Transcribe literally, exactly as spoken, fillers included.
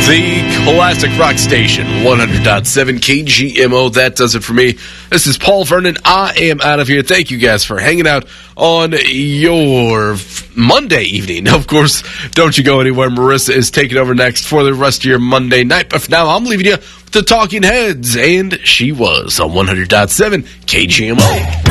The classic rock station, one hundred point seven K G M O. That does it for me. This is Paul Vernon. I am out of here. Thank you guys for hanging out on your Monday evening. Of course, don't you go anywhere. Marissa is taking over next for the rest of your Monday night. But for now, I'm leaving you with the Talking Heads. And she was on one hundred point seven K G M O.